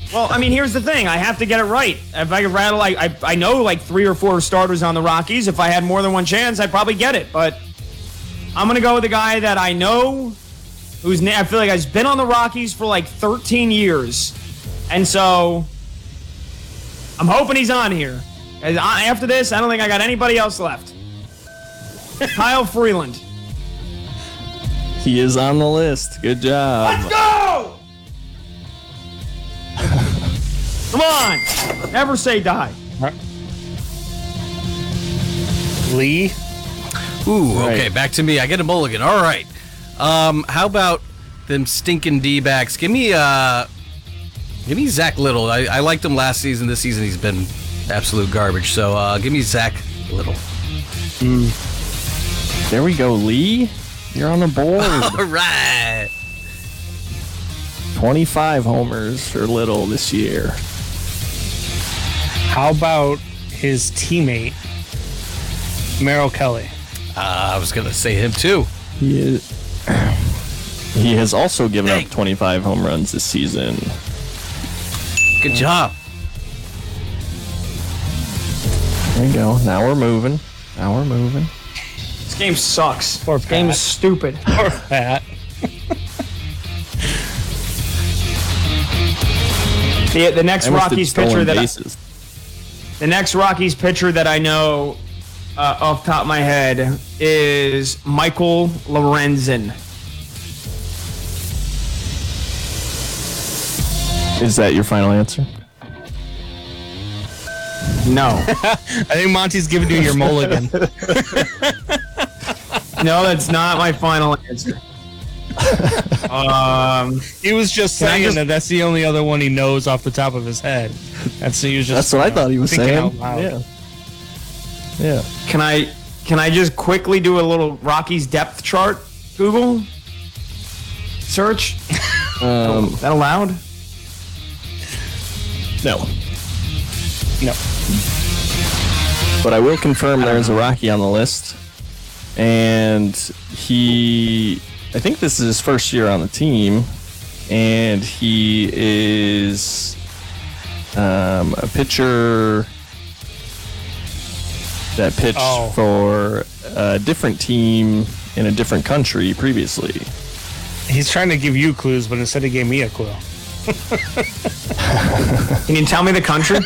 Well, I mean, here's the thing. I have to get it right. If I could rattle, I know like 3 or 4 starters on the Rockies. If I had more than one chance, I'd probably get it. But I'm going to go with the guy that I know, I feel like has been on the Rockies for like 13 years. And so I'm hoping he's on here. After this, I don't think I got anybody else left. Kyle Freeland. He is on the list. Good job. Let's go! Come on. Never say die. Lee? Ooh, okay, Right. back to me. I get a mulligan. All right. How about them stinking D-backs? Give me Zach Little. I liked him last season. This season he's been absolute garbage. So give me Zach Little. There we go, Lee. You're on the board. All right. 25 homers for Little this year. How about his teammate, Merrill Kelly? I was going to say him too. He has also given up 25 home runs this season. Good job. There you go. Now we're moving. This game sucks. Poor This game Pat. is stupid. Poor Pat. The next I almost did Rockies stolen pitcher bases. the next Rockies pitcher that I know off the top of my head is Michael Lorenzen. Is that your final answer? No. I think Monty's giving you your mulligan. No, that's not my final answer. He was just Can I saying just- that that's the only other one he knows off the top of his head. He was just, That's what I thought he was thinking saying. out loud. Yeah. Can I just quickly do a little Rockies depth chart? Google search. Is that allowed? No. No. But I will confirm there's a Rocky on the list. And I think this is his first year on the team. And he is a pitcher that pitched for a different team in a different country previously. He's trying to give you clues, but instead he gave me a clue. Can you tell me the country?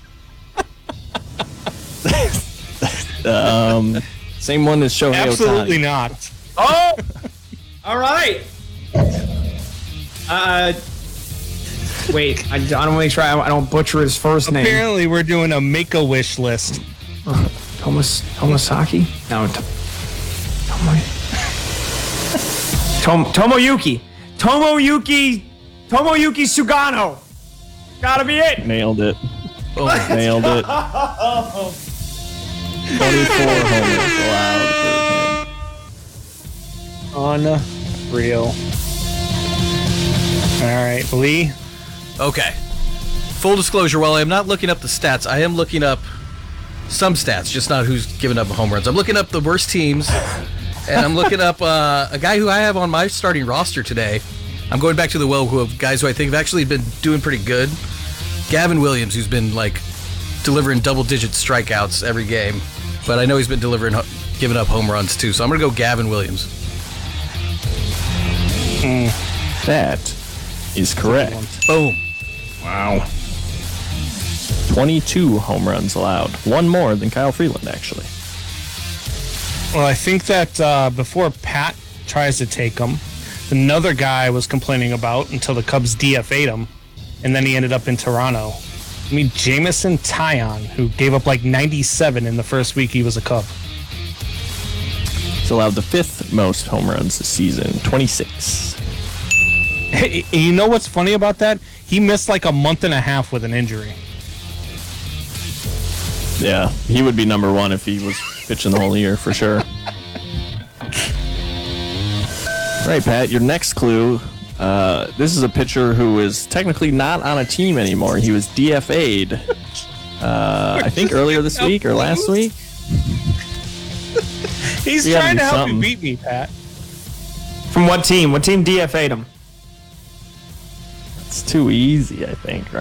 Same one as Shohei Absolutely Ohtani. not. Oh, all right. Wait, I don't want to make sure I don't butcher his first name. Apparently, we're doing a Make-A-Wish list. Tomasaki? No, Tomoyuki. Tomoyuki Sugano. Gotta be it. Nailed it. Nailed it. 24 homers allowed for him. Unreal. All right, Lee. Okay. Full disclosure, while I'm not looking up the stats, I am looking up some stats, just not who's given up home runs. I'm looking up the worst teams, and I'm looking up a guy who I have on my starting roster today. I'm going back to the well of guys who I think have actually been doing pretty good. Gavin Williams, who's been like delivering double-digit strikeouts every game, but I know he's been giving up home runs too. So I'm gonna go Gavin Williams. That is correct. Boom. Wow. 22 home runs allowed. One more than Kyle Freeland, actually. Well, I think that before Pat tries to take him, another guy was complaining about until the Cubs DFA'd him, and then he ended up in Toronto. I mean, Jameson Taillon, who gave up like 97 in the first week he was a Cub. He's allowed the 5th most home runs this season, 26. Hey, you know what's funny about that? He missed like a month and a half with an injury. Yeah, he would be number one if he was pitching the whole year, for sure. All right, Pat, your next clue. This is a pitcher who is technically not on a team anymore. He was DFA'd, I think earlier this week or last week. He's You gotta trying do to help something. you beat me, Pat. From what team? What team DFA'd him? It's too easy, I think, right?